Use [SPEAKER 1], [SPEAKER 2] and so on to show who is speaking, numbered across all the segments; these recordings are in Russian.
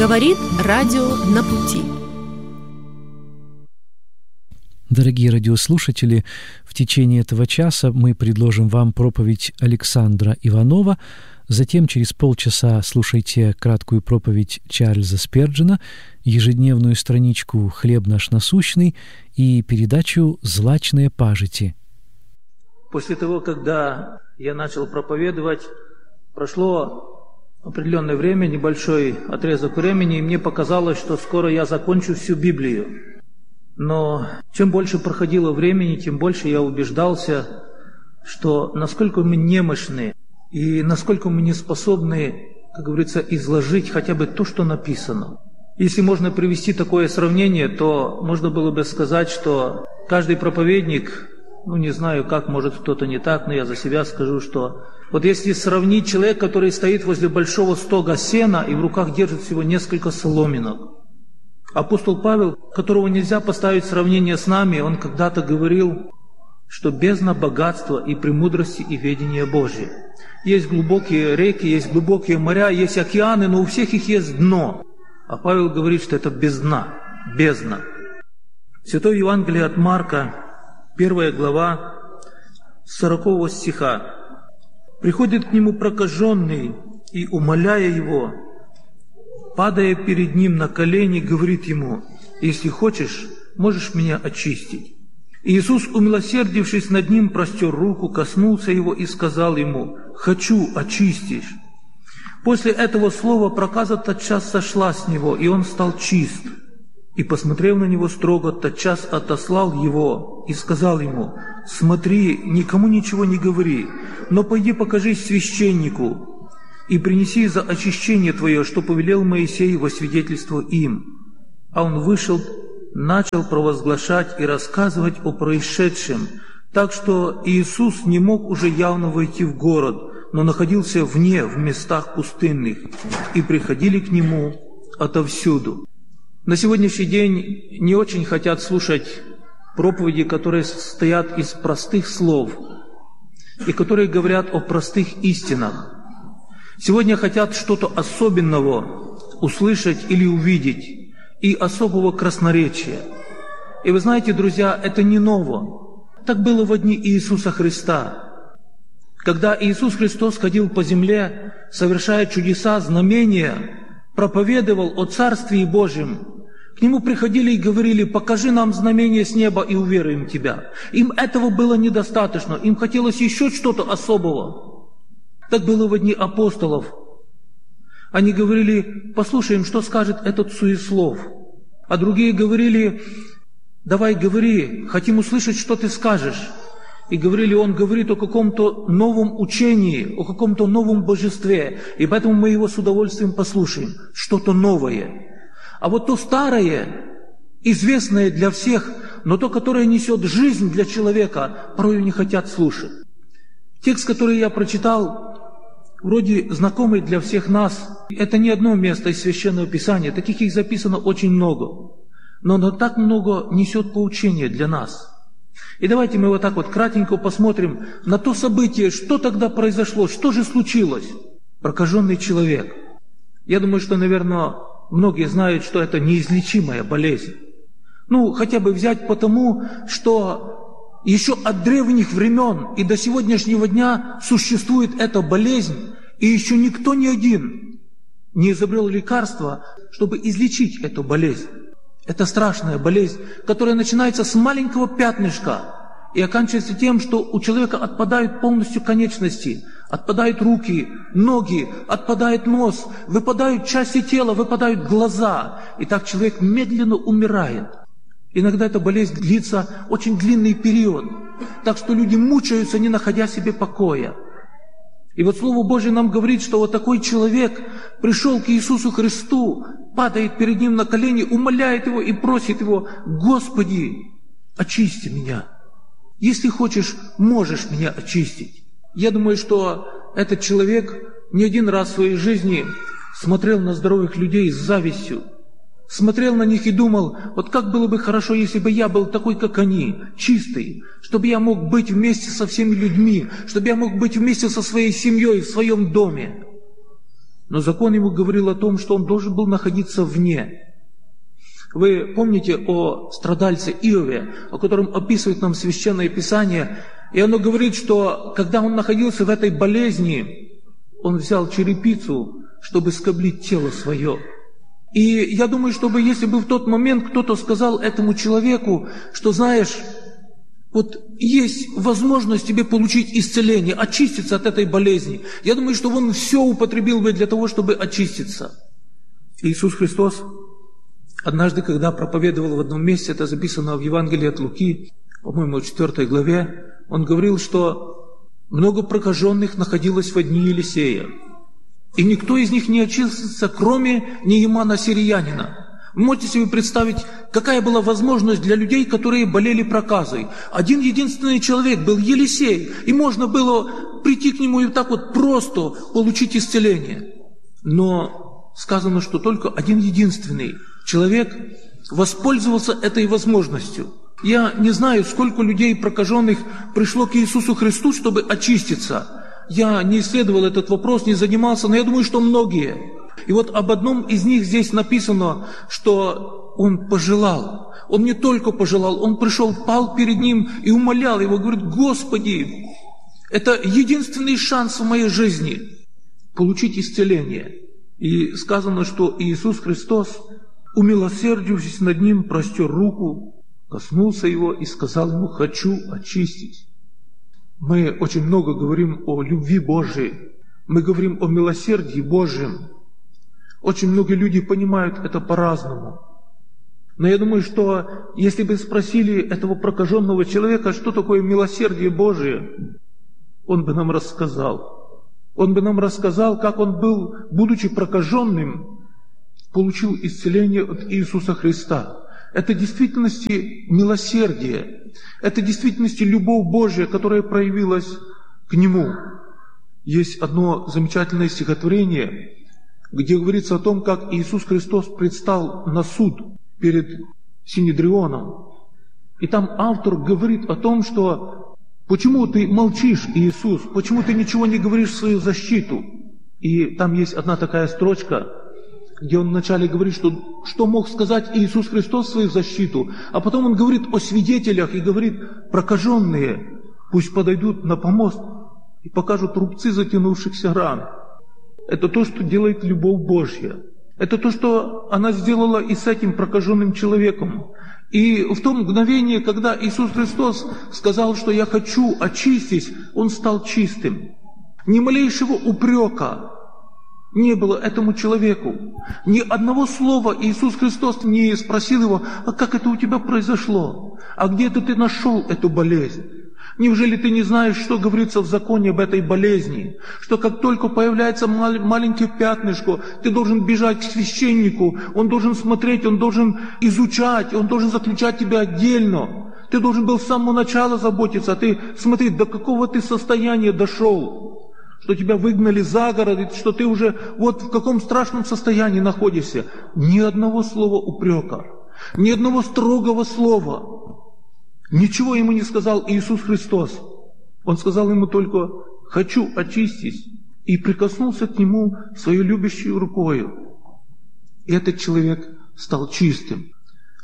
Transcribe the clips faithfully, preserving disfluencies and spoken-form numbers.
[SPEAKER 1] Говорит радио «На пути».
[SPEAKER 2] Дорогие радиослушатели, в течение этого часа мы предложим вам проповедь Александра Иванова, затем через полчаса слушайте краткую проповедь Чарльза Сперджена, ежедневную страничку «Хлеб наш насущный» и передачу «Злачные пажити».
[SPEAKER 3] После того, когда я начал проповедовать, прошло определенное время, небольшой отрезок времени, и мне показалось, что скоро я закончу всю Библию. Но чем больше проходило времени, тем больше я убеждался, что насколько мы немощны и насколько мы не способны, как говорится, изложить хотя бы то, что написано. Если можно привести такое сравнение, то можно было бы сказать, что каждый проповедник, ну не знаю, как, может кто-то не так, но я за себя скажу, что вот если сравнить человека, который стоит возле большого стога сена и в руках держит всего несколько соломинок. Апостол Павел, которого нельзя поставить в сравнение с нами, он когда-то говорил, что бездна богатства и премудрости и ведения Божия. Есть глубокие реки, есть глубокие моря, есть океаны, но у всех их есть дно. А Павел говорит, что это без дна, бездна. Святое Евангелие от Марка, первая глава, сорокового стиха. «Приходит к нему прокаженный и, умоляя его, падая перед ним на колени, говорит ему: „Если хочешь, можешь меня очистить“. И Иисус, умилосердившись над ним, простер руку, коснулся его и сказал ему: „Хочу, очистишь“. После этого слова проказа тотчас сошла с него, и он стал чист. И, посмотрев на него строго, тотчас отослал его и сказал ему: „Смотри, никому ничего не говори, но пойди покажись священнику и принеси за очищение твое, что повелел Моисей во свидетельство им“. А он вышел, начал провозглашать и рассказывать о происшедшем, так что Иисус не мог уже явно войти в город, но находился вне, в местах пустынных, и приходили к Нему отовсюду. На сегодняшний день не очень хотят слушать проповеди, которые состоят из простых слов и которые говорят о простых истинах. Сегодня хотят что-то особенного услышать или увидеть, и особого красноречия. И вы знаете, друзья, это не ново. Так было в дни Иисуса Христа. Когда Иисус Христос ходил по земле, совершая чудеса, знамения, проповедовал о Царстве Божьем, к Нему приходили и говорили: „Покажи нам знамение с неба, и уверуем в Тебя“. Им этого было недостаточно, им хотелось еще что-то особого. Так было в дни апостолов. Они говорили: „Послушаем, что скажет этот суеслов“. А другие говорили: „Давай говори, хотим услышать, что ты скажешь“. И говорили: „Он говорит о каком-то новом учении, о каком-то новом божестве, и поэтому мы его с удовольствием послушаем“. Что-то новое. А вот то старое, известное для всех, но то, которое несет жизнь для человека, порой не хотят слушать. Текст, который я прочитал, вроде знакомый для всех нас, это не одно место из Священного Писания, таких их записано очень много, но оно так много несет поучения для нас. И давайте мы вот так вот кратенько посмотрим на то событие, что тогда произошло, что же случилось. Прокаженный человек. Я думаю, что, наверное, многие знают, что это неизлечимая болезнь. Ну, хотя бы взять потому, что еще от древних времен и до сегодняшнего дня существует эта болезнь, и еще никто ни один не изобрел лекарства, чтобы излечить эту болезнь. Это страшная болезнь, которая начинается с маленького пятнышка и оканчивается тем, что у человека отпадают полностью конечности, отпадают руки, ноги, отпадает нос, выпадают части тела, выпадают глаза, и так человек медленно умирает. Иногда эта болезнь длится очень длинный период, так что люди мучаются, не находя себе покоя. И вот Слово Божье нам говорит, что вот такой человек пришел к Иисусу Христу, падает перед Ним на колени, умоляет Его и просит Его: „Господи, очисти меня. Если хочешь, можешь меня очистить“. Я думаю, что этот человек не один раз в своей жизни смотрел на здоровых людей с завистью, смотрел на них и думал: вот как было бы хорошо, если бы я был такой, как они, чистый, чтобы я мог быть вместе со всеми людьми, чтобы я мог быть вместе со своей семьей в своем доме. но закон ему говорил о том, что он должен был находиться вне. Вы помните о страдальце Иове, о котором описывает нам Священное Писание, и оно говорит, что когда он находился в этой болезни, он взял черепицу, чтобы скоблить тело свое. И я думаю, чтобы если бы в тот момент кто-то сказал этому человеку, что знаешь, вот есть возможность тебе получить исцеление, очиститься от этой болезни, я думаю, что он все употребил бы для того, чтобы очиститься. Иисус Христос однажды, когда проповедовал в одном месте, это записано в Евангелии от Луки, по-моему, в четвёртой главе, он говорил, что много прокаженных находилось в дни Елисея. И никто из них не очистился, кроме Неемана сириянина. Вы можете себе представить, какая была возможность для людей, которые болели проказой. Один единственный человек был Елисей, и можно было прийти к нему и так вот просто получить исцеление. Но сказано, что только один единственный человек воспользовался этой возможностью. Я не знаю, сколько людей прокаженных пришло к Иисусу Христу, чтобы очиститься. Я не исследовал этот вопрос, не занимался, но я думаю, что многие. И вот об одном из них здесь написано, что он пожелал. Он не только пожелал, он пришел, пал перед ним и умолял его, говорит: Господи, это единственный шанс в моей жизни получить исцеление. И сказано, что Иисус Христос, умилосердившись над ним, простер руку, коснулся его и сказал ему: хочу очистить. Мы очень много говорим о любви Божией, мы говорим о милосердии Божьем. Очень многие люди понимают это по-разному. Но я думаю, что если бы спросили этого прокаженного человека, что такое милосердие Божие, он бы нам рассказал. Он бы нам рассказал, как он был, будучи прокаженным, получил исцеление от Иисуса Христа. Это в действительности милосердие, это в действительности любовь Божья, которая проявилась к Нему. Есть одно замечательное стихотворение, где говорится о том, как Иисус Христос предстал на суд перед Синедрионом. И там автор говорит о том, что почему ты молчишь, Иисус, почему ты ничего не говоришь в свою защиту. И там есть одна такая строчка, где он вначале говорит, что, что мог сказать Иисус Христос в свою защиту, а потом он говорит о свидетелях и говорит: прокаженные пусть подойдут на помост и покажут рубцы затянувшихся ран. Это то, что делает любовь Божья. Это то, что она сделала и с этим прокаженным человеком. И в то мгновение, когда Иисус Христос сказал, что я хочу очистить, он стал чистым. Ни малейшего упрека не было этому человеку. Ни одного слова Иисус Христос не спросил его: а как это у тебя произошло? А где это ты нашел эту болезнь? Неужели ты не знаешь, что говорится в законе об этой болезни? Что как только появляется мал- маленькое пятнышко, ты должен бежать к священнику, он должен смотреть, он должен изучать, он должен заключать тебя отдельно. Ты должен был с самого начала заботиться, а ты смотри, до какого ты состояния дошел, что тебя выгнали за город, что ты уже вот в каком страшном состоянии находишься. Ни одного слова упрека, ни одного строгого слова. Ничего ему не сказал Иисус Христос. Он сказал ему только: хочу очистить, и прикоснулся к нему своей любящей рукою. И этот человек стал чистым.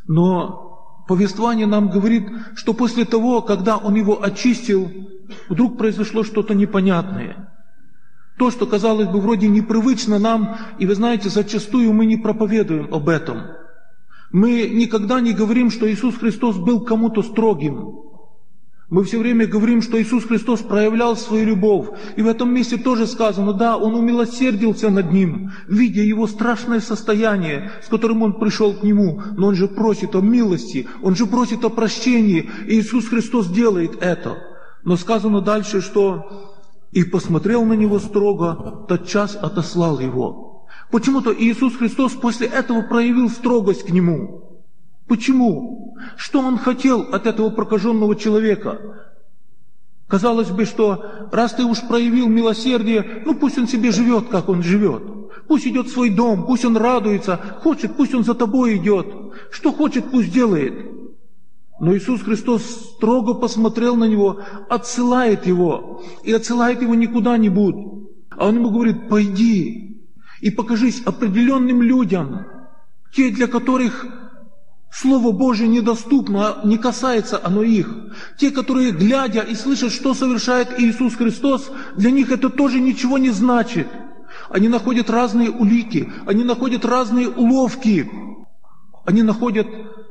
[SPEAKER 3] Но повествование нам говорит, что после того, когда он его очистил, вдруг произошло что-то непонятное. То, что, казалось бы, вроде непривычно нам, и вы знаете, зачастую мы не проповедуем об этом. Мы никогда не говорим, что Иисус Христос был кому-то строгим. Мы все время говорим, что Иисус Христос проявлял свою любовь. И в этом месте тоже сказано: да, Он умилосердился над ним, видя его страшное состояние, с которым он пришел к нему. Но он же просит о милости, он же просит о прощении. И Иисус Христос делает это. Но сказано дальше, что «и посмотрел на него строго, тотчас отослал его». Почему-то Иисус Христос после этого проявил строгость к нему. Почему? Что Он хотел от этого прокаженного человека? Казалось бы, что раз ты уж проявил милосердие, ну пусть он себе живет, как он живет. Пусть идет в свой дом, пусть он радуется, хочет, пусть он за тобой идет. Что хочет, пусть делает. Но Иисус Христос строго посмотрел на него, отсылает его. И отсылает его не куда-нибудь. А Он ему говорит: пойди
[SPEAKER 4] и покажись определенным людям, те, для которых Слово Божие недоступно, не касается оно их. Те, которые, глядя и слышат, что совершает Иисус Христос, для них это тоже ничего не значит. Они находят разные улики, они находят разные уловки, они находят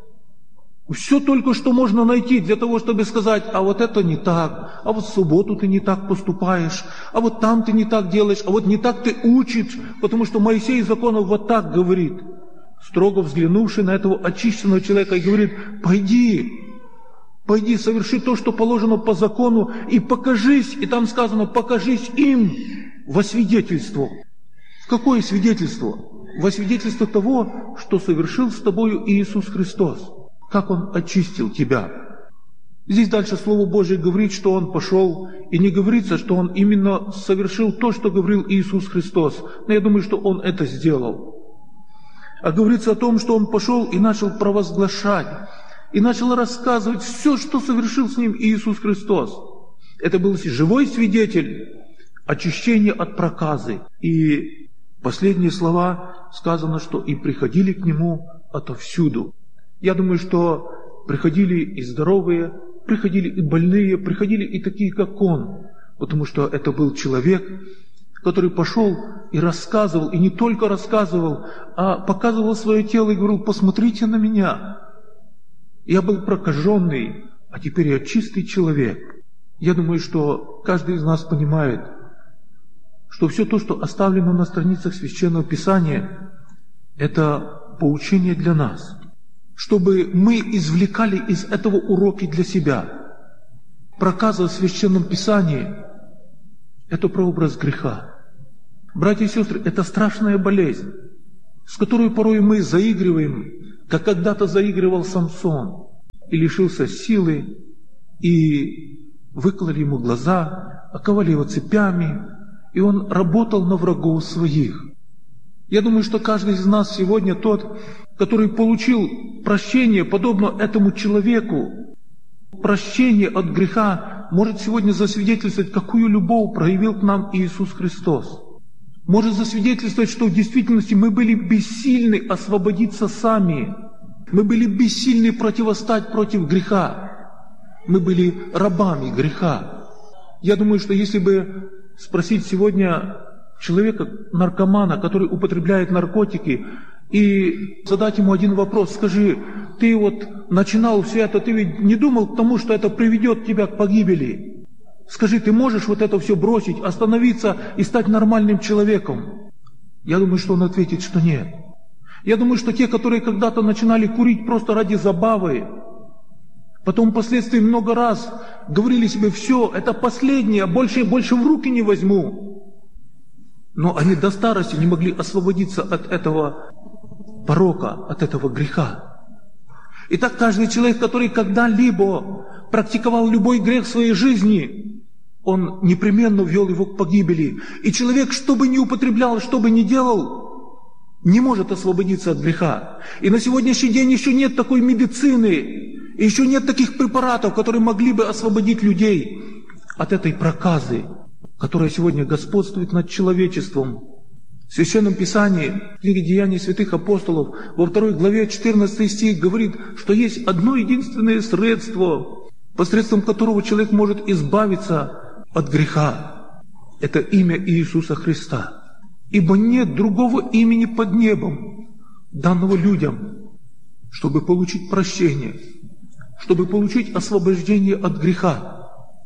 [SPEAKER 4] все только, что можно найти для того, чтобы сказать: а вот это не так, а вот в субботу ты не так поступаешь, а вот там ты не так делаешь, а вот не так ты учишь, потому что Моисей из законов вот так говорит. Строго взглянувши на этого очищенного человека, и говорит: пойди, пойди, соверши то, что положено по закону, и покажись, и там сказано: покажись им во свидетельство. Какое свидетельство? Во свидетельство того, что совершил с тобою Иисус Христос, как Он очистил тебя. Здесь дальше Слово Божие говорит, что Он пошел, и не говорится, что Он именно совершил то, что говорил Иисус Христос. Но я думаю, что Он это сделал. А говорится о том, что Он пошел и начал провозглашать, и начал рассказывать все, что совершил с Ним Иисус Христос. Это был живой свидетель очищения от проказы. И последние слова сказано, что и приходили к Нему отовсюду. Я думаю, что приходили и здоровые, приходили и больные, приходили и такие, как Он, потому что это был человек, который пошел и рассказывал, и не только рассказывал, а показывал свое тело и говорил: посмотрите на меня. Я был прокаженный, а теперь я чистый человек. Я думаю, что каждый из нас понимает, что все то, что оставлено на страницах Священного Писания, это поучение для нас, чтобы мы извлекали из этого уроки для себя. Проказа в Священном Писании – это прообраз греха. Братья и сестры, это страшная болезнь, с которой порой мы заигрываем, как когда-то заигрывал Самсон, и лишился силы, и выкололи ему глаза, оковали его цепями, и он работал на врагов своих. Я думаю, что каждый из нас сегодня тот, который получил прощение, подобно этому человеку, прощение от греха, может сегодня засвидетельствовать, какую любовь проявил к нам Иисус Христос. Может засвидетельствовать, что в действительности мы были бессильны освободиться сами. Мы были бессильны противостать против греха. Мы были рабами греха. Я думаю, что если бы спросить сегодня человека, наркомана, который употребляет наркотики, и задать ему один вопрос: скажи, ты вот начинал все это, ты ведь не думал к тому, что это приведет тебя к погибели? Скажи, ты можешь вот это все бросить, остановиться и стать нормальным человеком? Я думаю, что он ответит, что нет. Я думаю, что те, которые когда-то начинали курить просто ради забавы, потом впоследствии много раз говорили себе: все, это последнее, больше, больше в руки не возьму. Но они до старости не могли освободиться от этого порока, от этого греха. Итак, каждый человек, который когда-либо практиковал любой грех в своей жизни, он непременно ввел его к погибели. И человек, что бы ни употреблял, что бы ни делал, не может освободиться от греха. И на сегодняшний день еще нет такой медицины, и еще нет таких препаратов, которые могли бы освободить людей от этой проказы, которая сегодня господствует над человечеством. В Священном Писании, в книге Деяний святых апостолов, во второй главе четырнадцатый стих говорит, что есть одно единственное средство, посредством которого человек может избавиться от греха. Это имя Иисуса Христа. Ибо нет другого имени под небом, данного людям, чтобы получить прощение, чтобы получить освобождение от греха.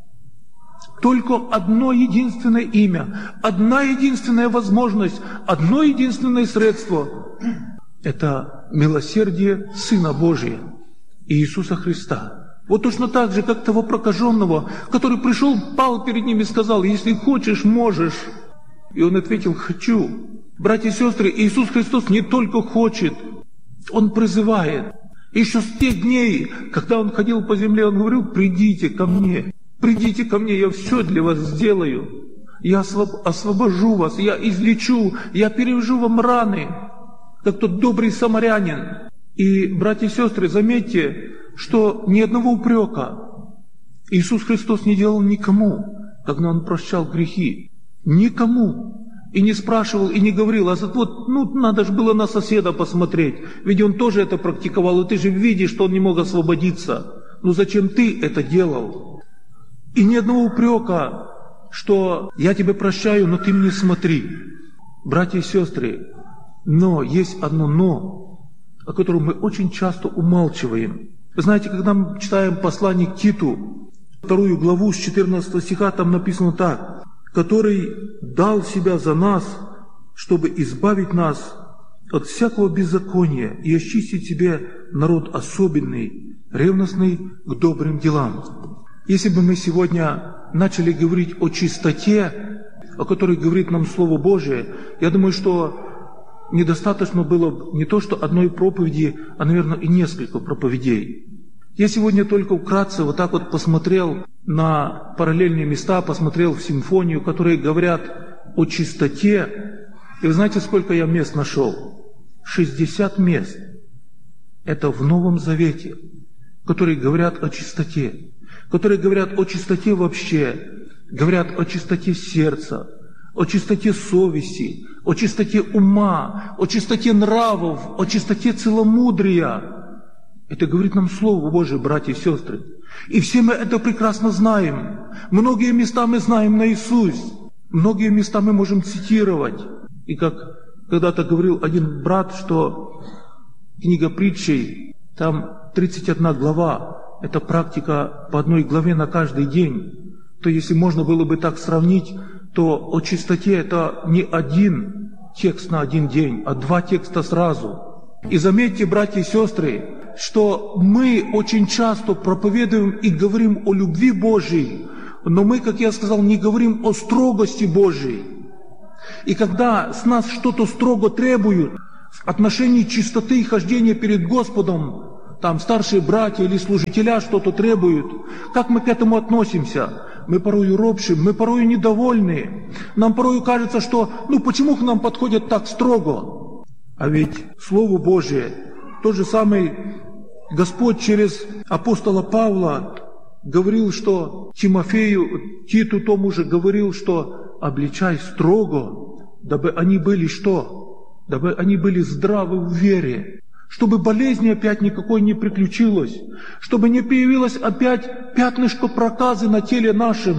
[SPEAKER 4] Только одно единственное имя, одна единственная возможность, одно единственное средство – это милосердие Сына Божия, Иисуса Христа. Вот точно так же, как того прокаженного, который пришел, пал перед ним и сказал: если хочешь, можешь. И он ответил: хочу. Братья и сестры, Иисус Христос не только хочет, Он призывает. Еще с тех дней, когда Он ходил по земле, Он говорил: придите ко мне. Придите ко мне, я все для вас сделаю. Я освобожу вас, я излечу, я перевяжу вам раны, как тот добрый самарянин. И, братья и сестры, заметьте, что ни одного упрека Иисус Христос не делал никому, когда Он прощал грехи. Никому. И не спрашивал, и не говорил, а вот, ну, надо же было на соседа посмотреть, ведь он тоже это практиковал, и ты же видишь, что он не мог освободиться. Ну зачем ты это делал? И ни одного упрека, что я тебе прощаю, но ты мне смотри. Братья и сестры, но есть одно «но», о котором мы очень часто умалчиваем. Вы знаете, когда мы читаем послание к Титу, вторую главу с четырнадцатого стиха, там написано так: «Который дал себя за нас, чтобы избавить нас от всякого беззакония и очистить себе народ особенный, ревностный к добрым делам». Если бы мы сегодня начали говорить о чистоте, о которой говорит нам Слово Божие, я думаю, что недостаточно было не то что одной проповеди, а, наверное, и несколько проповедей. Я сегодня только вкратце вот так вот посмотрел на параллельные места, посмотрел в симфонию, которые говорят о чистоте. И вы знаете, сколько я мест нашел? шестьдесят мест. Это в Новом Завете, которые говорят о чистоте, которые говорят о чистоте вообще, говорят о чистоте сердца, о чистоте совести, о чистоте ума, о чистоте нравов, о чистоте целомудрия. Это говорит нам Слово Божие, братья и сестры. И все мы это прекрасно знаем. Многие места мы знаем наизусть. Многие места мы можем цитировать. И как когда-то говорил один брат, что книга притчей, там тридцать одна глава, это практика по одной главе на каждый день. То если можно было бы так сравнить, то о чистоте это не один текст на один день, а два текста сразу. И заметьте, братья и сестры, что мы очень часто проповедуем и говорим о любви Божией, но мы, как я сказал, не говорим о строгости Божией. И когда с нас что-то строго требуют в отношении чистоты и хождения перед Господом, там старшие братья или служителя что-то требуют, как мы к этому относимся? Мы порою ропщим, мы порою недовольны. Нам порою кажется, что ну почему к нам подходят так строго? А ведь Слово Божие, тот же самый Господь через апостола Павла говорил, что Тимофею, Титу тому же говорил, что обличай строго, дабы они были что? Дабы они были здравы в вере. Чтобы болезни опять никакой не приключилось, чтобы не появилось опять пятнышко проказы на теле нашем.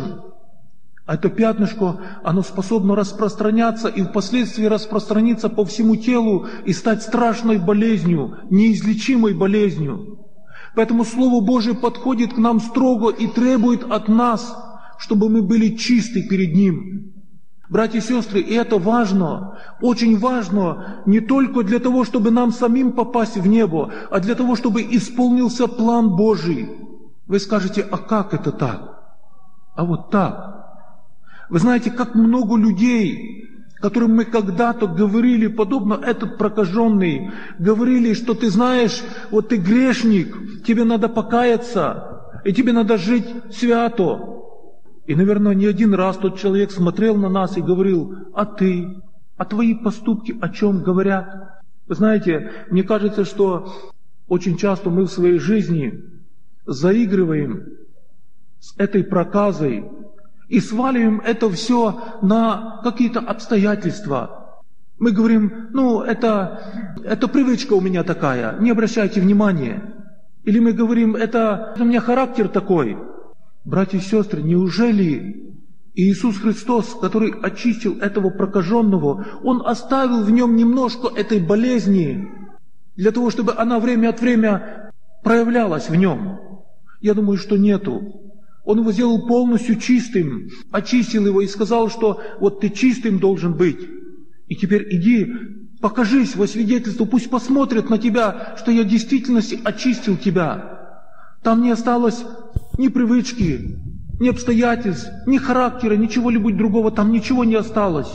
[SPEAKER 4] А это пятнышко, оно способно распространяться и впоследствии распространиться по всему телу и стать страшной болезнью, неизлечимой болезнью. Поэтому Слово Божие подходит к нам строго и требует от нас, чтобы мы были чисты перед Ним. Братья и сестры, и это важно, очень важно, не только для того, чтобы нам самим попасть в небо, а для того, чтобы исполнился план Божий. Вы скажете, а как это так? А вот так. Вы знаете, как много людей, которым мы когда-то говорили, подобно этот прокаженный, говорили, что ты знаешь, вот ты грешник, тебе надо покаяться, и тебе надо жить свято. И, наверное, не один раз тот человек смотрел на нас и говорил, а ты, а твои поступки о чем говорят? Вы знаете, мне кажется, что очень часто мы в своей жизни заигрываем с этой проказой и сваливаем это все на какие-то обстоятельства. Мы говорим, ну, это, это привычка у меня такая, не обращайте внимания. Или мы говорим, это у меня характер такой. Братья и сестры, неужели Иисус Христос, который очистил этого прокаженного, Он оставил в нем немножко этой болезни, для того, чтобы она время от времени проявлялась в нем? Я думаю, что нету. Он его сделал полностью чистым, очистил его и сказал, что вот ты чистым должен быть. И теперь иди, покажись во свидетельство, пусть посмотрят на тебя, что я в действительности очистил тебя. Там не осталось ни привычки, ни обстоятельств, ни характера, ничего-либо другого, там ничего не осталось.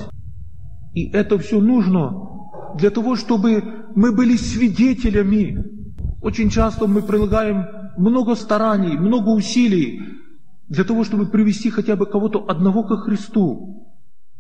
[SPEAKER 4] И это все нужно для того, чтобы мы были свидетелями. Очень часто мы прилагаем много стараний, много усилий для того, чтобы привести хотя бы кого-то одного ко Христу.